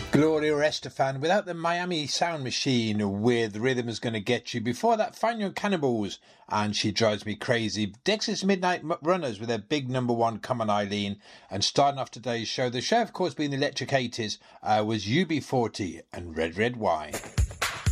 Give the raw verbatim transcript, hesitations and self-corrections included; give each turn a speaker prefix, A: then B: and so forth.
A: Gloria Estefan without the Miami Sound Machine with Rhythm's Gonna Get You. Before that, Find Your Cannibals and She Drives Me Crazy. Dexys Midnight Runners with their big number one, Come On Eileen. And starting off today's show, the show of course being the Electric eighties, uh, was U B forty and Red Red Wine.